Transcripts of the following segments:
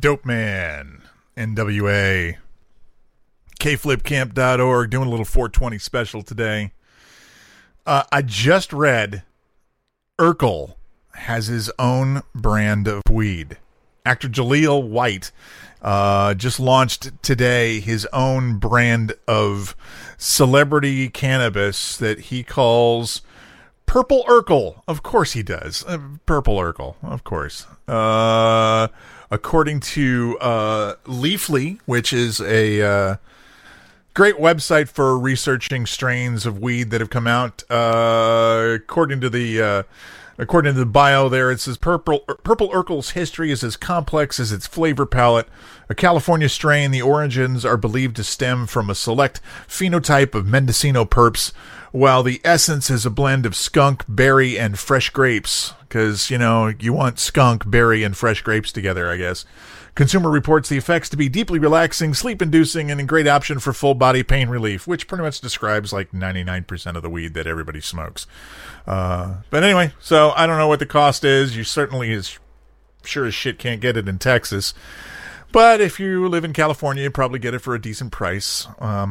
Dope Man, NWA, kflipcamp.org, doing a little 420 special today. I just read Urkel has his own brand of weed. Actor Jaleel White just launched today his own brand of celebrity cannabis that he calls Purple Urkel. Of course he does. Purple Urkel, of course. According to Leafly, which is a great website for researching strains of weed that have come out. According to the bio there, it says Purple Urkel's history is as complex as its flavor palette. A California strain, the origins are believed to stem from a select phenotype of Mendocino purps, while the essence is a blend of skunk, berry, and fresh grapes. Because, you know, you want skunk, berry, and fresh grapes together, I guess. Consumer reports the effects to be deeply relaxing, sleep-inducing, and a great option for full-body pain relief, which pretty much describes like 99% of the weed that everybody smokes. But anyway, so I don't know what the cost is. You certainly, as sure as shit, can't get it in Texas. But if you live in California, you probably get it for a decent price.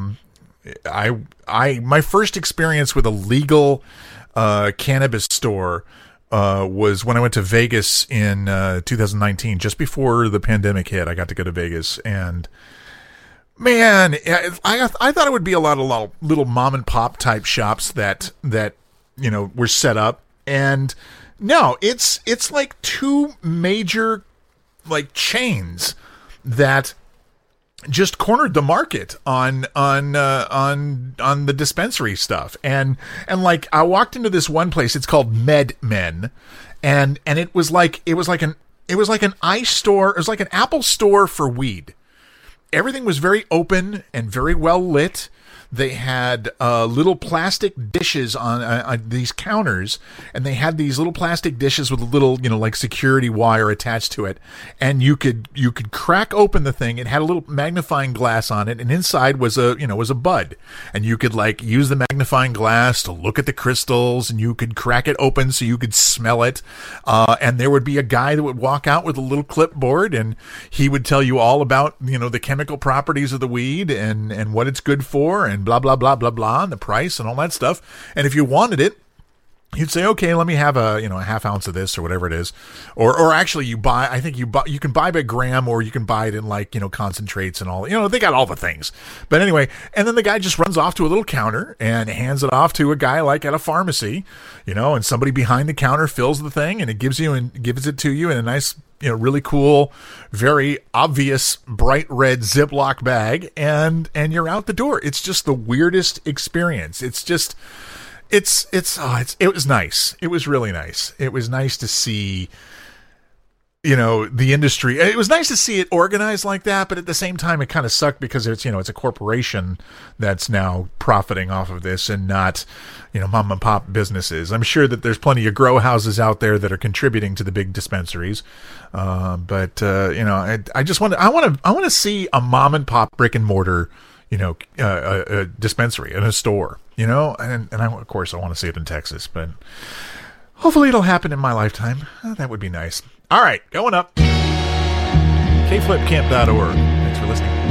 My first experience with a legal cannabis store was when I went to Vegas in 2019, just before the pandemic hit. I got to go to Vegas, and man, I thought it would be a lot of little mom and pop type shops that you know were set up, and no, it's like two major like chains that just cornered the market on the dispensary stuff. And like I walked into this one place, it's called MedMen, and it was like an ice store, it was like an Apple store for weed. Everything was very open and very well lit. They had little plastic dishes on these counters, and they had these little plastic dishes with a little, you know, like security wire attached to it. And you could crack open the thing. It had a little magnifying glass on it, and inside was a bud. And you could like use the magnifying glass to look at the crystals, and you could crack it open so you could smell it. And there would be a guy that would walk out with a little clipboard, and he would tell you all about, you know, the chemical properties of the weed and what it's good for, and blah, blah, blah, blah, blah, and the price and all that stuff. And if you wanted it, you'd say, okay, let me have a half ounce of this or whatever it is. Or actually you can buy by gram, or you can buy it in like, you know, concentrates and all, you know, they got all the things. But anyway, and then the guy just runs off to a little counter and hands it off to a guy like at a pharmacy, you know, and somebody behind the counter fills the thing, and it gives it to you in a nice, you know, really cool, very obvious, bright red Ziploc bag, and you're out the door. It's just the weirdest experience. It was nice. It was really nice. It was nice to see, you know, the industry. It was nice to see it organized like that, but at the same time, it kind of sucked because it's, you know, it's a corporation that's now profiting off of this, and not, you know, mom and pop businesses. I'm sure that there's plenty of grow houses out there that are contributing to the big dispensaries. But you know, I want to see a mom and pop brick and mortar, you know, a dispensary and a store, you know, and of course I want to see it in Texas, but hopefully it'll happen in my lifetime. That would be nice. All right, going up. kflipcamp.org. Thanks for listening.